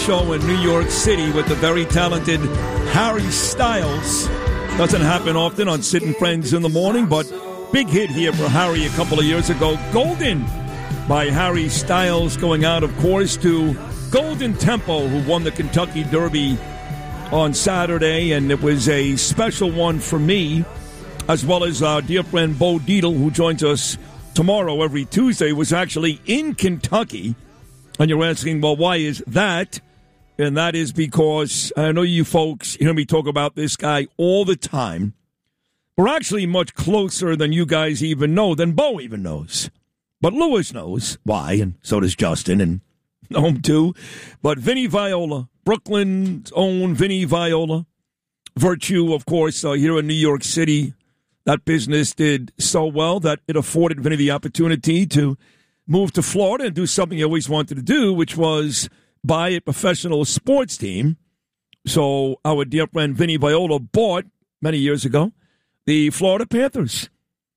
show in New York City with the very talented Harry Styles. Doesn't happen often on Sid and Friends in the Morning, but big hit here for Harry a couple of years ago. Golden by Harry Styles, going out, of course, to Golden Tempo, who won the Kentucky Derby on Saturday, and it was a special one for me, as well as our dear friend Bo Dietl, who joins us tomorrow every Tuesday, was actually in Kentucky. And you're asking, well, why is that? And that is because I know you folks hear me talk about this guy all the time. We're actually much closer than you guys even know, than Bo even knows. But Lewis knows why, and so does Justin, and know him too. But Vinny Viola, Brooklyn's own Vinny Viola, Virtue, of course, here in New York City. That business did so well that it afforded Vinny the opportunity to move to Florida and do something he always wanted to do, which was buy a professional sports team. So our dear friend Vinny Viola bought, many years ago, the Florida Panthers.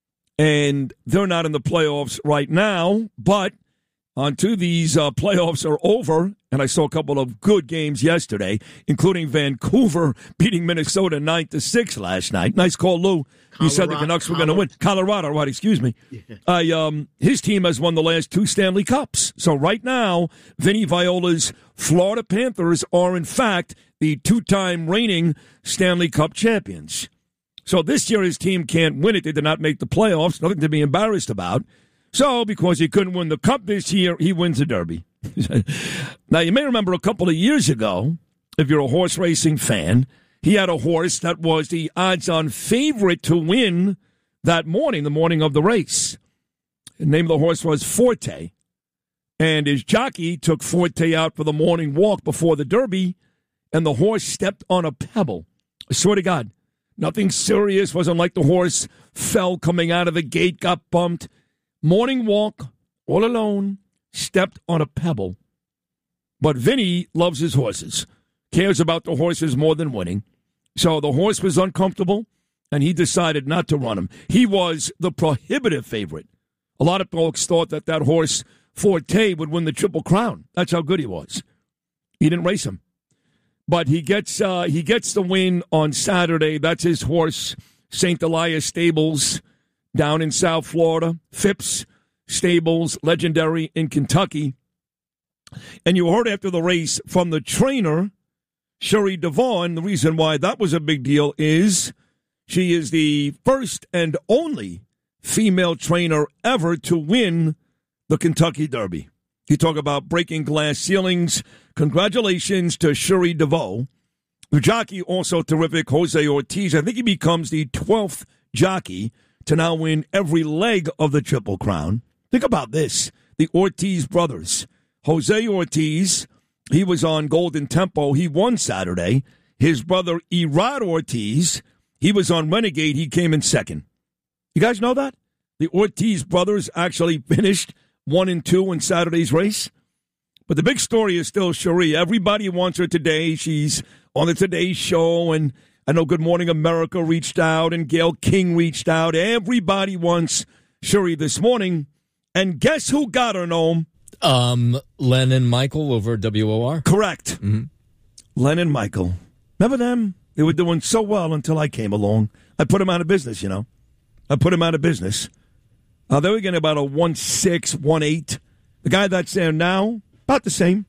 And they're not in the playoffs right now, but until these playoffs are over, and I saw a couple of good games yesterday, including Vancouver beating Minnesota 9-6 last night. Nice call, Lou. You said the Canucks were going to win. Colorado, right, excuse me. Yeah. His team has won the last 2 Stanley Cups. So right now, Vinny Viola's Florida Panthers are, in fact, the 2-time reigning Stanley Cup champions. So this year his team can't win it. They did not make the playoffs. Nothing to be embarrassed about. So because he couldn't win the Cup this year, he wins the Derby. Now, you may remember a couple of years ago, if you're a horse racing fan, he had a horse that was the odds-on favorite to win that morning, the morning of the race. The name of the horse was Forte. And his jockey took Forte out for the morning walk before the Derby, and the horse stepped on a pebble. I swear to God, nothing serious. Wasn't like the horse fell coming out of the gate, got bumped. Morning walk, all alone, stepped on a pebble. But Vinny loves his horses, cares about the horses more than winning. So the horse was uncomfortable, and he decided not to run him. He was the prohibitive favorite. A lot of folks thought that horse, Forte, would win the Triple Crown. That's how good he was. He didn't race him. But he gets the win on Saturday. That's his horse, St. Elias Stables, down in South Florida. Phipps Stables, legendary in Kentucky. And you heard after the race from the trainer, Sherry Devon, the reason why that was a big deal is she is the first and only female trainer ever to win the Kentucky Derby. You talk about breaking glass ceilings. Congratulations to Sherry Devon. The jockey, also terrific, Jose Ortiz. I think he becomes the 12th jockey to now win every leg of the Triple Crown. Think about this. The Ortiz brothers. Jose Ortiz, he was on Golden Tempo. He won Saturday. His brother, Erod Ortiz, he was on Renegade. He came in second. You guys know that? The Ortiz brothers actually finished 1-2 in Saturday's race. But the big story is still Cherie. Everybody wants her today. She's on the Today Show, and I know Good Morning America reached out, and Gayle King reached out. Everybody wants Cherie this morning. And guess who got her, Noam? Len and Michael over WOR? Correct. Mm-hmm. Len and Michael. Remember them? They were doing so well until I came along. I put them out of business, you know. I put them out of business. They were getting about a 1.6, 1.8. The guy that's there now, about the same.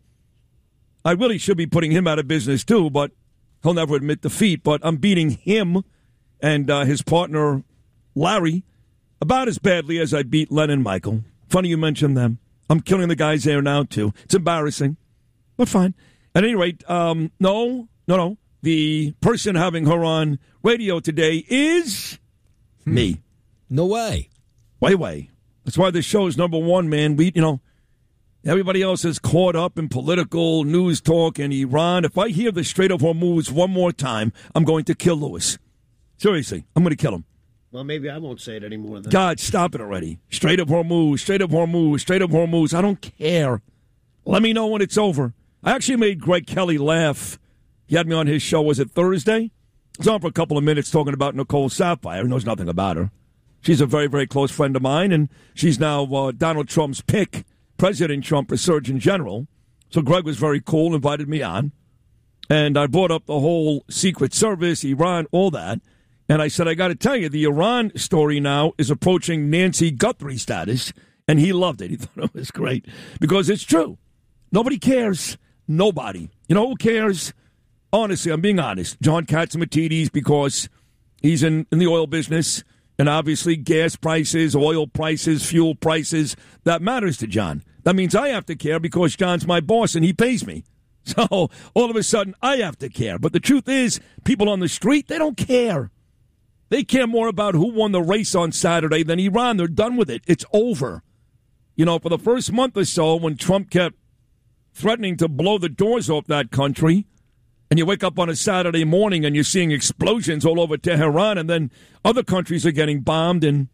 I really should be putting him out of business, too, but he'll never admit defeat. But I'm beating him and his partner, Larry, about as badly as I beat Len and Michael. Funny you mentioned them. I'm killing the guys there now, too. It's embarrassing, but fine. At any rate, no. The person having her on radio today is me. No way. Way. That's why this show is number one, man. Everybody else is caught up in political news talk in Iran. If I hear the Strait of Hormuz one more time, I'm going to kill Lewis. Seriously, I'm going to kill him. Well, maybe I won't say it anymore then. God, stop it already. Strait of Hormuz, Strait of Hormuz, Strait of Hormuz. I don't care. Let me know when it's over. I actually made Greg Kelly laugh. He had me on his show, was it Thursday? I was on for a couple of minutes talking about Nicole Sapphire. He knows nothing about her. She's a very, very close friend of mine, and she's now Donald Trump's pick, President Trump, for Surgeon General. So Greg was very cool, invited me on. And I brought up the whole Secret Service, Iran, all that. And I said, I got to tell you, the Iran story now is approaching Nancy Guthrie status. And he loved it. He thought it was great. Because it's true. Nobody cares. Nobody. You know who cares? Honestly, I'm being honest. John Catsimatidis, because he's in the oil business. And obviously gas prices, oil prices, fuel prices, that matters to John. That means I have to care because John's my boss and he pays me. So all of a sudden I have to care. But the truth is, people on the street, they don't care. They care more about who won the race on Saturday than Iran. They're done with it. It's over. You know, for the first month or so, when Trump kept threatening to blow the doors off that country, and you wake up on a Saturday morning and you're seeing explosions all over Tehran, and then other countries are getting bombed in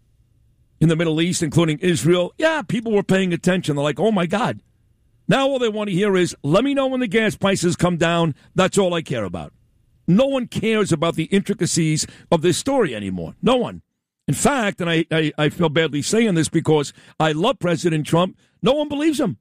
the Middle East, including Israel. Yeah, people were paying attention. They're like, oh, my God. Now all they want to hear is, let me know when the gas prices come down. That's all I care about. No one cares about the intricacies of this story anymore. No one. In fact, and I feel badly saying this because I love President Trump, no one believes him.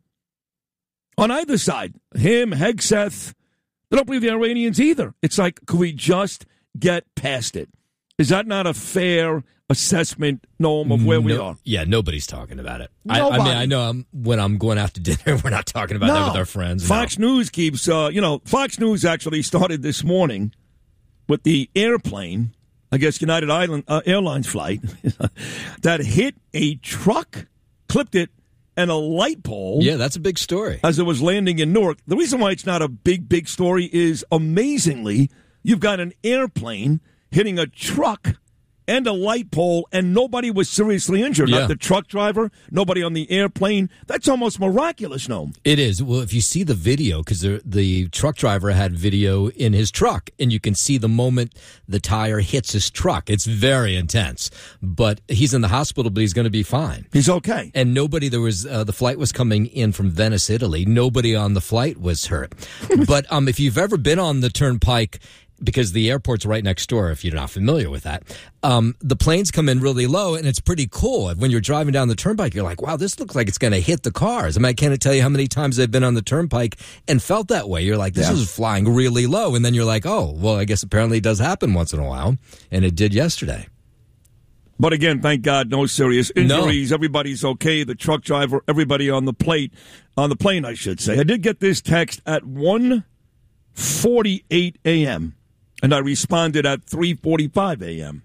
On either side, him, Hegseth, they don't believe the Iranians either. It's like, could we just get past it? Is that not a fair assessment, Noam, of where we are? Yeah, nobody's talking about it. Nobody. I mean, I know when I'm going out to dinner, we're not talking about that with our friends. Fox News keeps, Fox News actually started this morning with the airplane, I guess United Airlines flight, that hit a truck, clipped it, and a light pole. Yeah, that's a big story. As it was landing in Newark. The reason why it's not a big story is, amazingly, you've got an airplane hitting a truck and a light pole, and nobody was seriously injured. Yeah. Not the truck driver, nobody on the airplane. That's almost miraculous, Noam. It is. Well, if you see the video, because the truck driver had video in his truck, and you can see the moment the tire hits his truck. It's very intense. But he's in the hospital, but he's going to be fine. He's okay. And nobody, the flight was coming in from Venice, Italy. Nobody on the flight was hurt. But if you've ever been on the turnpike, because the airport's right next door, if you're not familiar with that, the planes come in really low, and it's pretty cool. When you're driving down the turnpike, you're like, wow, this looks like it's going to hit the cars. I mean, I can't tell you how many times I've been on the turnpike and felt that way. You're like, this is flying really low. And then you're like, oh, well, I guess apparently it does happen once in a while. And it did yesterday. But again, thank God, no serious injuries. No. Everybody's okay. The truck driver, everybody on the plane, I should say. I did get this text at 1:48 a.m., and I responded at 3:45 a.m.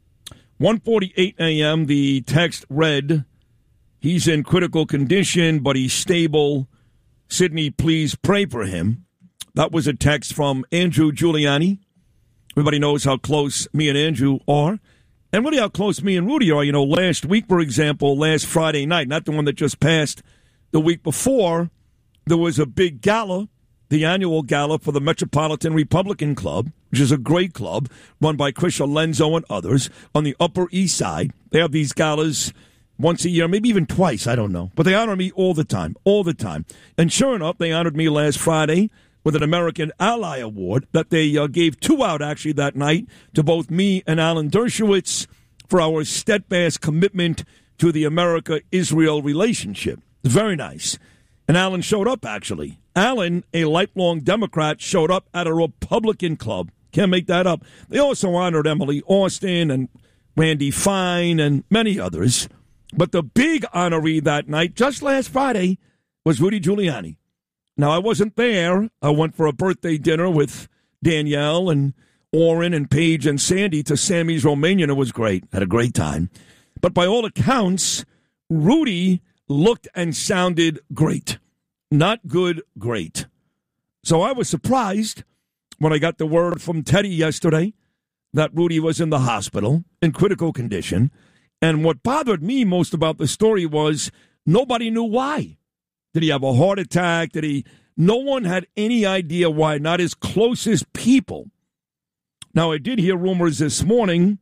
1:48 a.m., the text read, he's in critical condition, but he's stable. Sydney, please pray for him. That was a text from Andrew Giuliani. Everybody knows how close me and Andrew are. And really how close me and Rudy are. You know, last week, for example, last Friday night, not the one that just passed, the week before, there was a big gala, the annual gala for the Metropolitan Republican Club, which is a great club run by Chris Alenzo and others on the Upper East Side. They have these galas once a year, maybe even twice, I don't know. But they honor me all the time. And sure enough, they honored me last Friday with an American Ally Award that they gave two out, actually, that night to both me and Alan Dershowitz for our steadfast commitment to the America-Israel relationship. Very nice. And Alan showed up, actually. Alan, a lifelong Democrat, showed up at a Republican club. Can't make that up. They also honored Emily Austin and Randy Fine and many others. But the big honoree that night, just last Friday, was Rudy Giuliani. Now, I wasn't there. I went for a birthday dinner with Danielle and Orrin and Paige and Sandy to Sammy's Romanian. It was great. Had a great time. But by all accounts, Rudy looked and sounded great. Not good, great. So I was surprised when I got the word from Teddy yesterday that Rudy was in the hospital in critical condition. And what bothered me most about the story was nobody knew why. Did he have a heart attack? No one had any idea why, not his closest people. Now, I did hear rumors this morning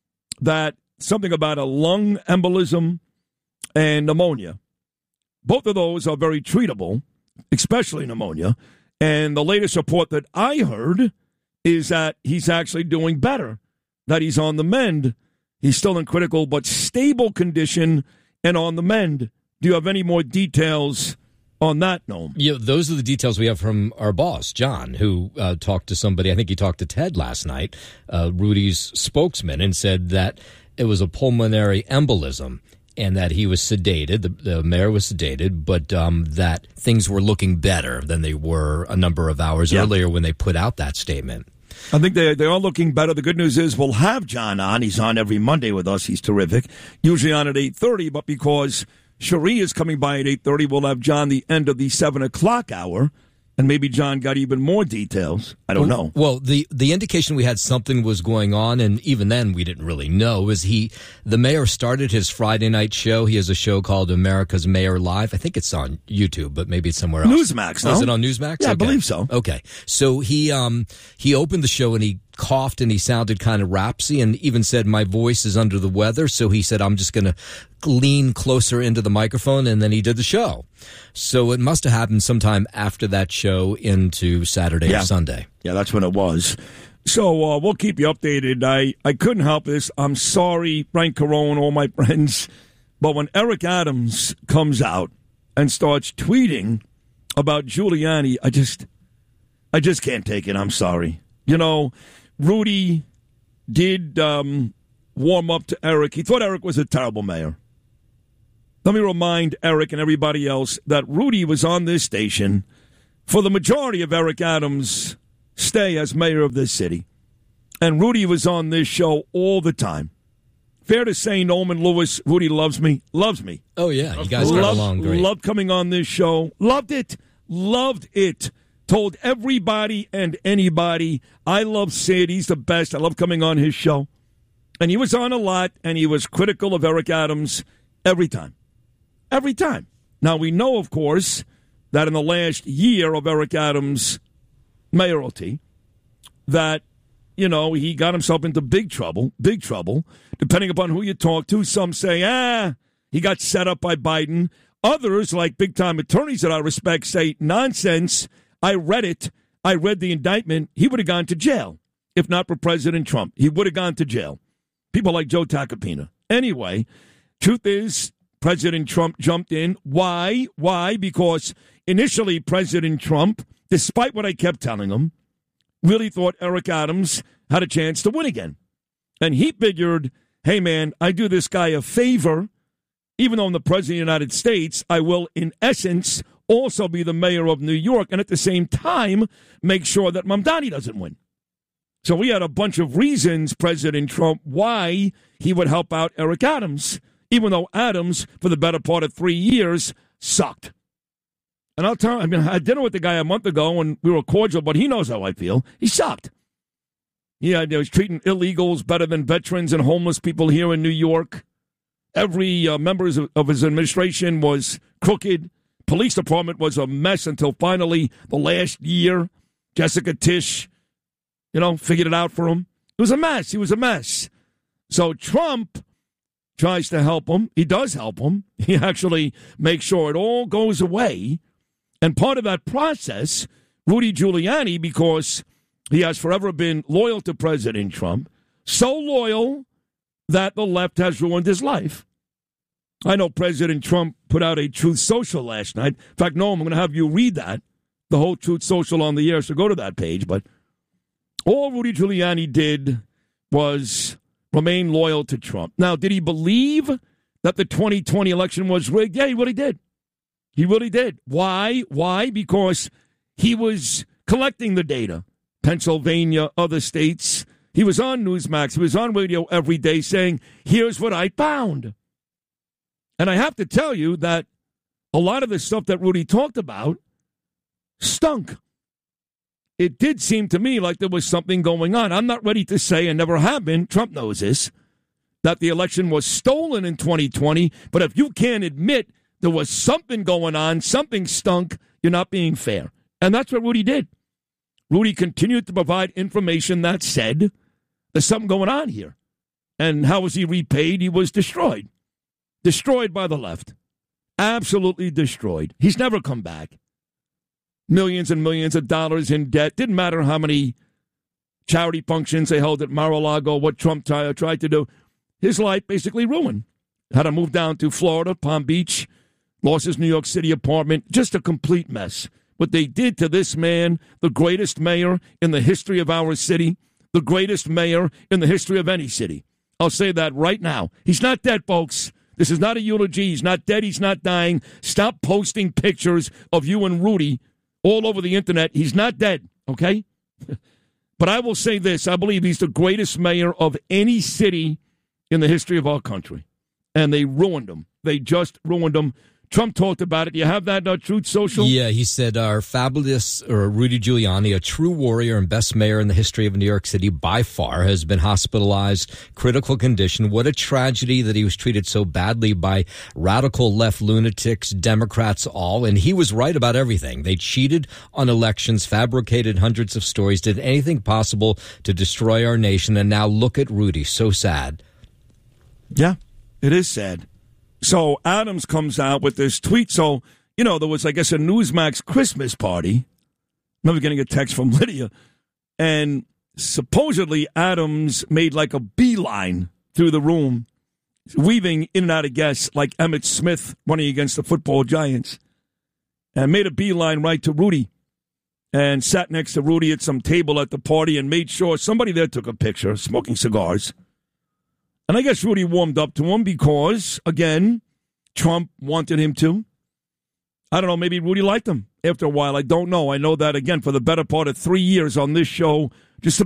that something about a lung embolism and pneumonia. Both of those are very treatable, especially pneumonia. And the latest report that I heard is that he's actually doing better, that he's on the mend. He's still in critical but stable condition and on the mend. Do you have any more details on that, Noam. Yeah, those are the details we have from our boss, John, who talked to somebody. I think he talked to Ted last night, Rudy's spokesman, and said that it was a pulmonary embolism and that he was sedated. The mayor was sedated, but that things were looking better than they were a number of hours earlier when they put out that statement. I think they are looking better. The good news is we'll have John on. He's on every Monday with us. He's terrific. Usually on at 8:30, but because Cherie is coming by at 8:30, we'll have John the end of the 7 o'clock hour. And maybe John got even more details. I don't know. Well, the indication we had something was going on, and even then we didn't really know, was the mayor started his Friday night show. He has a show called America's Mayor Live. I think it's on YouTube, but maybe it's somewhere else. Newsmax, no? Is it on Newsmax? Yeah, okay. I believe so. Okay. So he opened the show and he coughed and he sounded kind of rapsy and even said, my voice is under the weather. So he said, I'm just going to lean closer into the microphone, and then he did the show. So it must have happened sometime after that show into Saturday or Sunday. Yeah, that's when it was. So we'll keep you updated. I couldn't help this. I'm sorry, Frank Carone, all my friends. But when Eric Adams comes out and starts tweeting about Giuliani, I just can't take it. I'm sorry. You know, Rudy did warm up to Eric. He thought Eric was a terrible mayor. Let me remind Eric and everybody else that Rudy was on this station for the majority of Eric Adams' stay as mayor of this city. And Rudy was on this show all the time. Fair to say, Norman Lewis, Rudy loves me. Loves me. Oh, yeah. You guys got along great. Loved coming on this show. Loved it. Loved it. Told everybody and anybody, I love Sid. He's the best. I love coming on his show. And he was on a lot, and he was critical of Eric Adams every time. Every time. Now, we know, of course, that in the last year of Eric Adams' mayoralty, that, you know, he got himself into big trouble, depending upon who you talk to. Some say, he got set up by Biden. Others, like big-time attorneys that I respect, say, nonsense. I read it. I read the indictment. He would have gone to jail if not for President Trump. He would have gone to jail. People like Joe Tacopina. Anyway, truth is, President Trump jumped in. Why? Because initially President Trump, despite what I kept telling him, really thought Eric Adams had a chance to win again. And he figured, hey, man, I do this guy a favor. Even though I'm the President of the United States, I will, in essence, also be the mayor of New York and at the same time make sure that Mamdani doesn't win. So we had a bunch of reasons, President Trump, why he would help out Eric Adams, even though Adams, for the better part of 3 years, sucked. And I'll tell you, I had dinner with the guy a month ago, and we were cordial, but he knows how I feel. He sucked. Yeah, he was treating illegals better than veterans and homeless people here in New York. Every member of his administration was crooked. Police department was a mess until finally the last year, Jessica Tisch, figured it out for him. It was a mess. He was a mess. So Trump tries to help him. He does help him. He actually makes sure it all goes away. And part of that process, Rudy Giuliani, because he has forever been loyal to President Trump, so loyal that the left has ruined his life. I know President Trump put out a Truth Social last night. In fact, no, I'm going to have you read that, the whole Truth Social on the air, so go to that page. But all Rudy Giuliani did was remain loyal to Trump. Now, did he believe that the 2020 election was rigged? Yeah, he really did. He really did. Why? Because he was collecting the data. Pennsylvania, other states. He was on Newsmax. He was on radio every day saying, here's what I found. And I have to tell you that a lot of the stuff that Rudy talked about stunk. It did seem to me like there was something going on. I'm not ready to say, and never have been, Trump knows this, that the election was stolen in 2020. But if you can't admit there was something going on, something stunk, you're not being fair. And that's what Rudy did. Rudy continued to provide information that said there's something going on here. And how was he repaid? He was destroyed. Destroyed by the left. Absolutely destroyed. He's never come back. Millions and millions of dollars in debt. Didn't matter how many charity functions they held at Mar-a-Lago, what Trump tried to do. His life basically ruined. Had to move down to Florida, Palm Beach, lost his New York City apartment, just a complete mess. What they did to this man, the greatest mayor in the history of our city, the greatest mayor in the history of any city. I'll say that right now. He's not dead, folks. This is not a eulogy. He's not dead. He's not dying. Stop posting pictures of you and Rudy all over the internet. He's not dead, okay? But I will say this. I believe he's the greatest mayor of any city in the history of our country. And they ruined him. They just ruined him. Trump talked about it. Do you have that Truth Social? Yeah, he said our fabulous Rudy Giuliani, a true warrior and best mayor in the history of New York City by far, has been hospitalized, critical condition. What a tragedy that he was treated so badly by radical left lunatics, Democrats all. And he was right about everything. They cheated on elections, fabricated hundreds of stories, did anything possible to destroy our nation. And now look at Rudy. So sad. Yeah, it is sad. So Adams comes out with this tweet. So, there was, I guess, a Newsmax Christmas party. I'm getting a text from Lydia. And supposedly Adams made like a beeline through the room, weaving in and out of guests like Emmitt Smith running against the football Giants. And made a beeline right to Rudy. And sat next to Rudy at some table at the party and made sure somebody there took a picture, smoking cigars. And I guess Rudy warmed up to him because, again, Trump wanted him to. I don't know, maybe Rudy liked him after a while. I don't know. I know that, again, for the better part of 3 years on this show, just